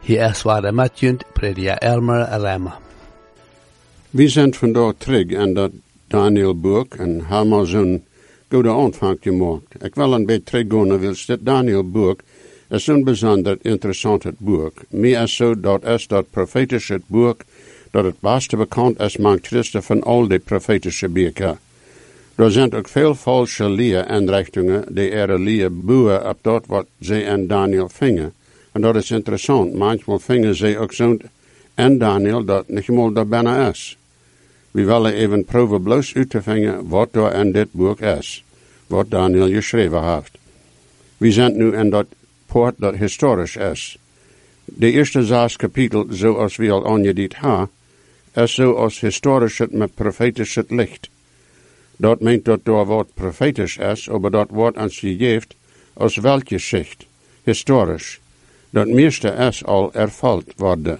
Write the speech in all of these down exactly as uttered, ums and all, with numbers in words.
Hier is waar de matjunt predia Elmer Alema. We zijn vandaag terug aan dat Daniel-boek en hebben zo'n goede aanvang gemaakt. Ik wil een beetje teruggaan, wil dit Daniel-boek is zo'n bijzonder interessant boek. Mij is zo dat is dat profetische boek dat het beste bekend is met Christen van al die profetische boeken. Er zijn ook veel valse leerinrichtingen die er leer boeien op dat wat ze in Daniel vingen. En dat is interessant. Manchmal vingen ze ook zo'n in Daniel dat niet meer daar bijna is. We willen even proberen bloos uit te vingen wat er in dit boek is. Wat Daniel geschreven heeft. We zijn nu in dat poort dat historisch is. De eerste zes kapitel, zoals we al aangediend hebben, is zoals historisch het met profetisch het licht. Dat meent dat er wat profetisch is, maar dat wordt ons gegeven als weltjeschicht, historisch. Dat meeste is al ervuld worden.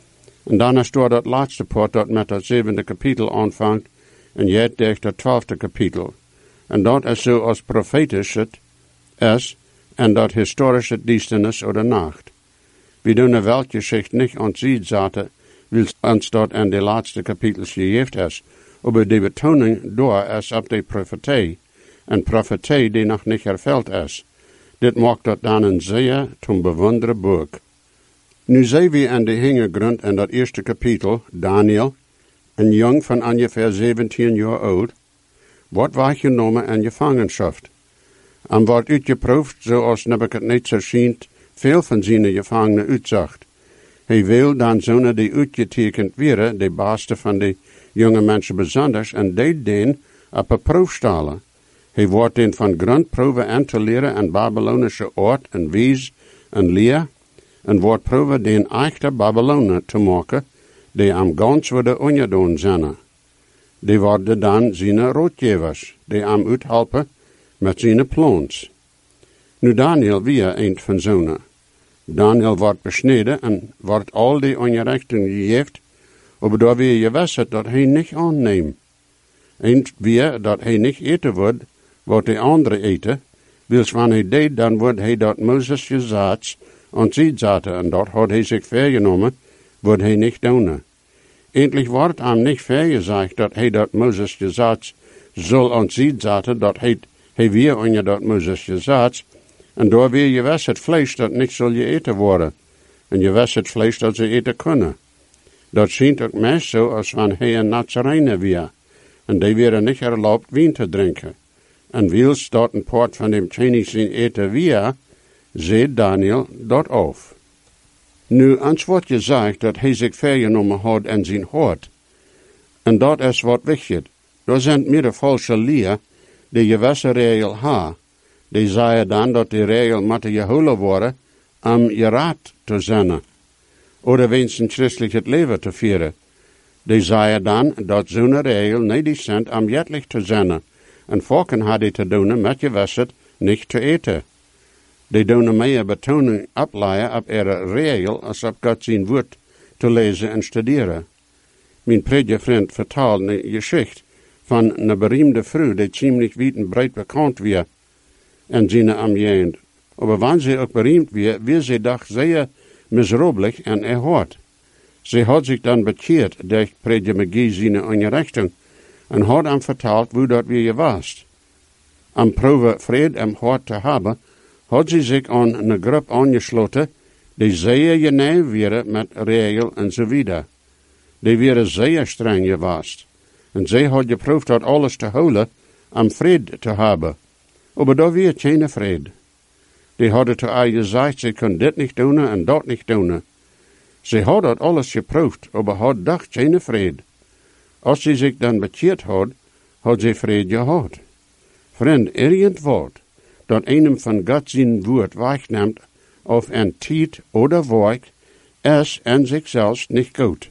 En dan is er dat laatste poort dat met het zevende kapitel aanvangt, en jet tegen het twaalfde kapitel. En dat is zo als profetisch het is, en dat historisch het duisternis of de nacht. We doen de weltjeschicht niet aan zien zaten, wil ons dat in de laatste kapitels gegeven is. Maar de betoning door is op de profetie, en profetie die nog niet ervuld is. Dit maakt dat dan een zeer te bewonderen boek. Nu zijn we in de hintergrond in dat eerste kapitel, Daniel, een jong van ongeveer zeventien jaar oud, wordt waargenomen in gevangenschap. En wordt uitgeproefd zoals Nebuchadnezzar schijnt veel van zijn gevangenen uitzag. Hij wil dan zonen die uitgetekend werden, de beste van de jonge mensen bijzonders, en deed den op een proef stellen. Hij wordt den van grondproeven aan te leren aan Babylonische oort en wees en leer, en wordt proeven den echte Babylonen te maken, die am gans worden ongedaan zijn. Die worden dan zijn roodgevers, die am uithelpen met zijn plans. Nu Daniel weer een van zonen. Daniel wordt besneden en wordt al die ongerechten gegeven, maar door weer je wist dat hij niet aanneemt. En weer dat hij niet eten wordt, wat de andere eten, wils wanneer hij deed, dan wordt hij dat Mozes gezegd aan zijn zaten, en dat had hij zich vergenomen, wordt hij niet doen. Eindelijk wordt hem niet vergezegd dat hij dat Mozes gezegd zal aan zijn zaten, dat hij, hij weer onder dat Mozes gezegd, en door weer je wist het vlees dat niet zal je eten worden, en je wist het vlees dat ze eten kunnen. Dat schijnt ook meest zo als van hij een Nazarener weer, en die werden niet erlaubt wien te drinken. En wils dat een poort van dem Chinese eten weer, zet Daniel dat af. Nu, ons wordt gezegd dat hij zich vergenomen had in zijn hart. En dat is wat wichtig. Er zijn meer de valse leer, die je gewisse regel ha. Die zeiden dan dat die regel moet gehouden worden om je raad te zijn. Of wensen christelijk het leven te vieren. Die zeiden dan dat zo'n regel niet is om jettelijk te zijn. En volken hadden te doen met je wist niet te eten. Die doen meer betoning opleiden op er regel als op God zijn woord te lezen en studeren. Mijn predikant vertaalde een geschichte van een beroemde vrouw die ziemlich wijd en breed bekend was en zijn omgeving. Maar wanneer ze ook beroemd was, was ze toch zeer miserabelig en erhard. Ze had zich dan bekeerd door predikant zijn ongerechting en had hem verteld hoe dat weer was. Om proeven vrede en hart te hebben, had ze zich aan een groep aangesloten die zeer genauw waren met regel en zo verder. Die waren zeer streng geweest. En zij had geproefd dat alles te houden om vrede te hebben. Maar daar was geen vrede. Die hadden te haar gezegd, ze kon dit niet doen en dat niet doen. Ze had dat alles geproefd, maar had dacht geen vrede. Als ze zich dan bekeerd had, had ze vrede gehad. Vriend, irgend woord dat einem van God zijn woord wegneemt, of een tijd oder werk, is en zichzelf niet goed.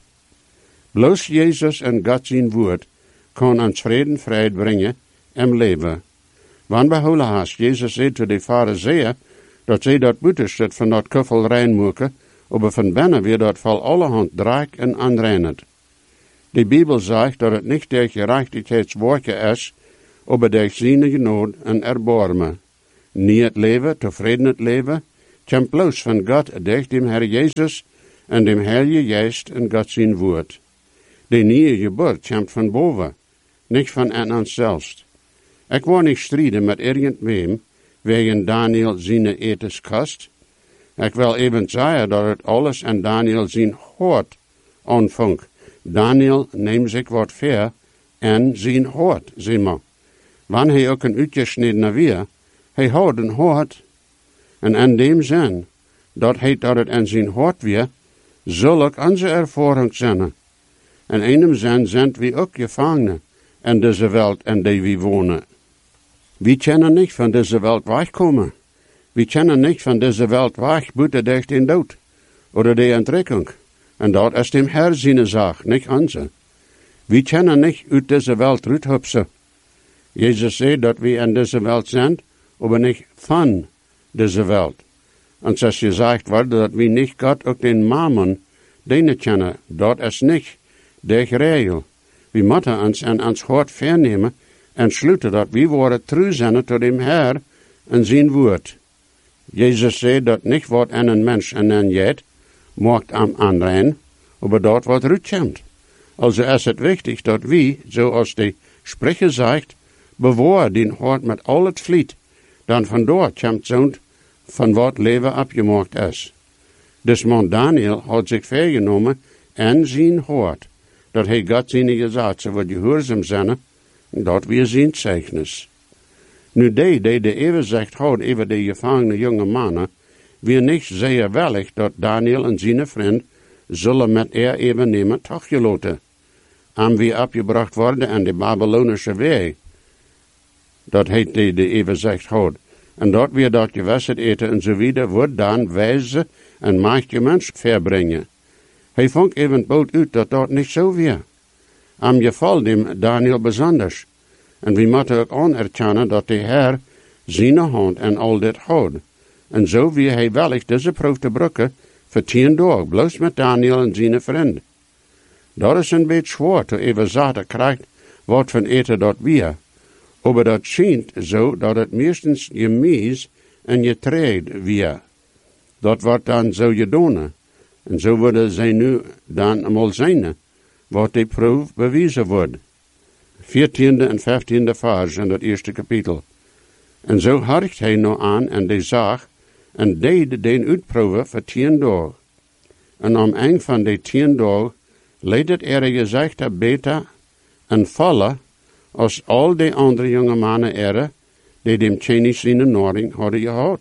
Bloos Jezus en God zijn woord kan ons vrede en vrijheid brengen en leven. Wanneer behouden haast, Jezus zei tot de Farizeeën dat zij dat buitenste van dat kuffel rein maken, maar van binnen weer dat vol allerhand draak en aanreinend. De Bijbel zegt dat het niet der gerechtigheidswerken is, maar der zijn genade en erbarmen. Niet het leven, tevreden het leven, komt bloos van God durch dem Herr Jezus en dem Heilige Geist en God zijn woord. De nieuwe geboorte komt van boven, niet van aan ons zelfs. Ik wil niet strijden met irgendwem, wegen Daniel zijn etenskast. Ik wil even zeggen dat het alles aan Daniel zijn hoort aanvangt. Daniel neemt zich wat ver en zijn hoort, zie maar. Wanneer hij ook een uitgesneden weer, hij houdt een hoort. En in dem zin, dat hij dat het aan zijn hoort weer, zal ook onze ervaring zijn. En in dem zin zijn we ook gevangenen in deze wereld en die we wonen. We kunnen niet van deze wereld wegkomen. We kunnen niet van deze wereld weg buiten durch den dood, oder de entrekking. En dat is dem Herr zijn zaak, niet onze. We kunnen niet uit deze wereld uithupsen. Jezus zei dat we in deze wereld zijn, maar niet van deze wereld. En zoals gezegd wordt dat we niet God ook den mammon dienen kennen, dat is niet de regel. We moeten ons aan ons hart vernemen en sluiten dat we worden trouw zijn tot dem Herr en zijn woord. Jezus zei dat niet wat aan een mens en een jet maakt am aanrein, maar dat wat uitkomt. Also is het wichtig dat we, zoals de sprecher zegt, bewaar den hart met al het vliet, dan vandoor komt zo'n van wat leven afgemaakt is. Dus man Daniel had zich vergenomen en zijn hart, dat hij God zijn gezegd, zo wat gehoorzaam zijn, dat we zijn zeichnis. Nu die, die de evenzicht houdt over de gevangene jonge mannen, weer niet zeer wellig dat Daniel en zijn vriend zullen met er even nemen toegelaten. Aan wie opgebracht worden aan de Babylonische weg. Dat heet die de evenzicht houdt. En dat weer dat gewasset eten en zo wieder, wordt dan wijze en machtige mens verbrengen. Hij vond even bood uit dat dat niet zo weer. Am geval dem Daniel besonders. En we moeten ook anerkennen dat de Heer zijn hand en al dit houdt. En zo wie hij wellig deze proef te brukken, voor tien dagen, bloos met Daniel en zijn vriend. Dat is een beetje zwaar, te even zaten krijgt wat van eten dat weer. Maar dat schijnt zo dat het meestens je mies en je treed weer. Dat wordt dan zo gedaan. En zo worden zij nu dan eenmaal zijn, wat die proef bewezen wordt. veertiende en vijftiende vers in het eerste kapitel. En zo harkt hij nou aan en die zag en deed den uitproeven voor tien dagen. En om een van die tien dagen leed het er gezegd beter en vallen als al die andere jonge mannen er, die dem Chinese in de Noording hadden gehad.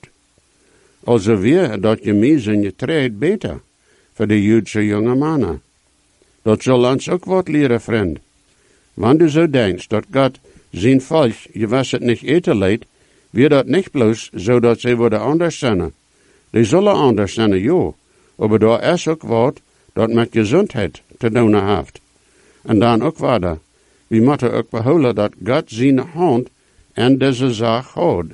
Also weer dat je mies en je treed beter voor de Joodse jonge mannen. Dat zal ons ook wat leren, vriend. Wanneer du zo denkst dat God zijn volk, je was het niet eten leidt, weer dat niet bloos, zodat zij worden anders zijn. Die zullen anders zijn, ja, maar daar is ook wat dat met gezondheid te doen heeft. En dan ook wat, we moeten ook behouden dat God zijn hand en deze zaak houdt.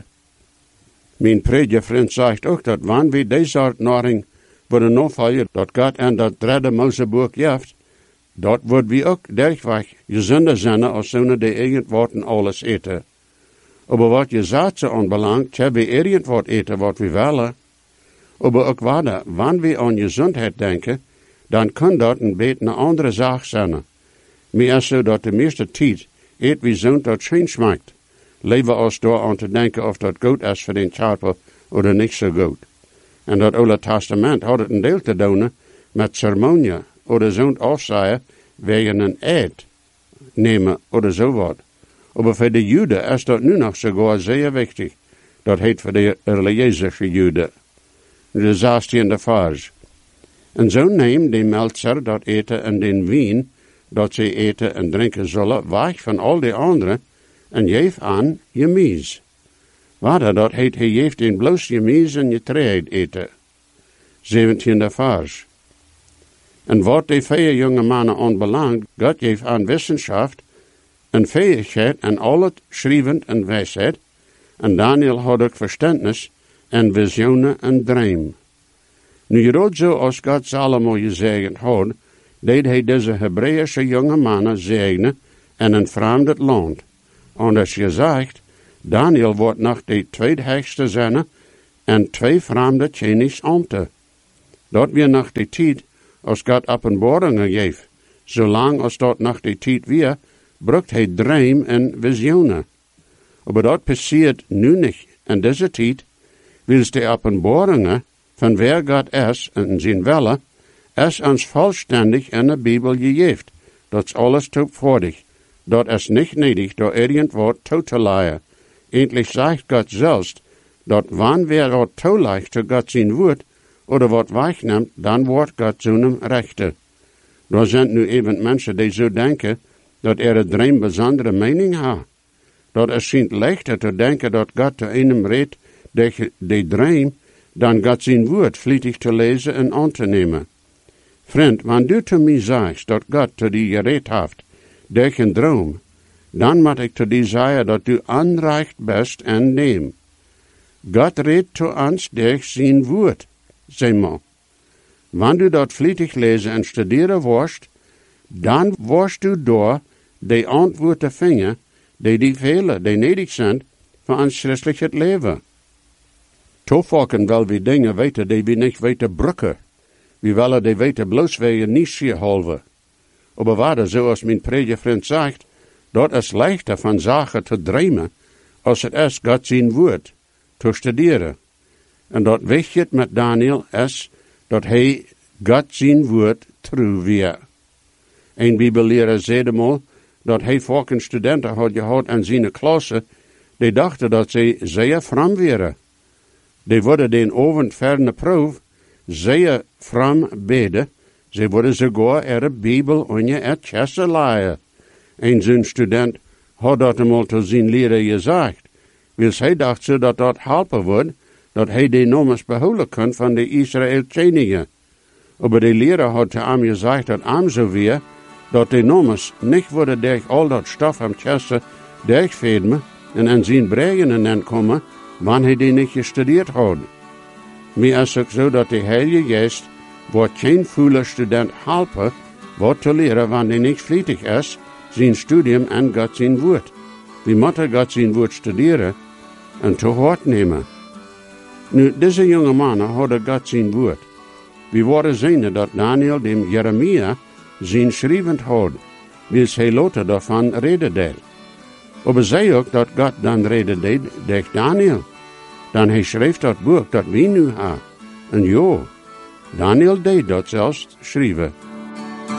Mijn predikvriend zegt ook dat wanneer we deze soort naring worden opvallen, dat God en dat derde Moseboek heeft, dat wordt we ook dergweg gezonder zijn als zo'n die irgendwat alles eten. Maar wat je zaadse aanbelangt, hebben we irgendwat eten wat we willen. Maar ook wat, wanneer we aan gezondheid denken, dan kan dat een beetje een andere zaak zijn. Maar is zo dat de meeste tijd eet we zo'n dat schijn smaakt. Leven ons door aan te denken of dat goed is voor den kerper of niet zo goed. En dat Oude Testament had het een deel te doen met ceremonie of zo'n afzaaien wegen een eed nemen of zo wat. Maar voor de Joden is dat nu nog sogar zeer wichtig. Dat heet voor de religieuze Joden. De zestiende vers. En zo neemt de meltzer dat eten en den wien, dat ze eten en drinken zullen, weg van al die anderen, en geef aan je mies. Wat dat heet, hij geeft in bloos je mies en je treed eten. zeventiende vers. En wat die vier jonge mannen aanbelangt, God geeft aan wetenschap en fähigheid en al het schrijven en wijsheid, en Daniel had ook verstandnis en visioenen en droom. Nu je dat zo als God ze allemaal gezegend had, deed hij deze Hebreeuwse jonge mannen zegenen in een vreemd land. Anders gezegd, Daniel wordt nog de tweede zijn en twee vreemde Chinese ambten. Dat weer nog de tijd als God openbaringen geeft. Zolang als dat nog die tijd weer, brukt hij droom en visionen. Maar dat passiert nu niet. In deze tijd wils de openbaringen van wer God is en zijn wille, is ons vollständig in de Bibel gegeven. Dat is alles toevallig. Dat is niet nötig, door irgendwo toe te leiden. Endlich zegt God zelfs, dat wanneer wer wat toeleicht te God zijn woord, oder wat wegneemt, dan wordt God zo'n rechter. Er zijn nu even mensen die zo denken, dat er een dream bijzondere mening heeft. Dat is schijnt lichter te denken dat God te einem redt, die, die dream, dan God zijn woord vlietig te lezen en aan te nemen. Vriend, wanneer du te mij zegt dat God te die gereed heeft, durch een droom, dan moet ik te die zeggen dat du aanreicht best en neem. God redt te ons durch zijn woord, zeg maar. Wanneer du dat vlietig lezen en studeren worst, dan worst du door die antwoorden vinden, die die vele, die nedig zijn voor ons christelijk leven. Toevalken wel we dingen weten die we niet weten brukken. We willen die weten bloos we niet zien halve. Maar waar, zoals mijn predikvriend zegt, dat is leichter van zaken te dromen, als het is God zijn woord te studeren. En dat weet je met Daniel is, dat hij God zijn woord trouw weer. Een bibelleraar zei eenmaal, dat hij volgens studenten had gehad in zijn klasse, die dachten dat ze zeer fram waren. Die worden den avond verne proef zeer fram beden, ze worden sogar er de Bibel onder het chesse laaien. En zo'n student had dat eenmaal te zijn leraar gezegd, wil hij dacht zo dat dat helpen wordt, dat hij de nommers behouden kan van de Israëltjeningen. Maar de leraar had te hem gezegd dat hem zo weer, dat de nommers niet worden durch al dat stof am chesse durchveden en aan zijn brengen komen, wanneer hij die niet gestudeerd had. Maar is ook zo dat de Heilige Geest wordt geen voele student helpen, wat te leren wanneer hij niet vlietig is, zijn studium en God zijn woord. We moeten God zijn woord studeren en te hoort nemen. Nu, deze jonge mannen hadden God zijn woord. We worden zien dat Daniel dem Jeremia zijn schrijvend had, wils hij later daarvan reden deed. Maar zei ook dat God dan reden deed durch Daniel. Dan hij schreef dat boek dat we nu hebben. En ja, Daniel deed dat zelfs schrijven.